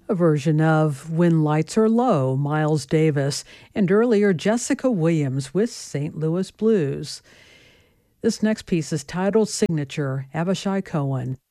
A version of When Lights Are Low, Miles Davis, and earlier Jessica Williams with St. Louis Blues. This next piece is titled Signature, Avishai Cohen.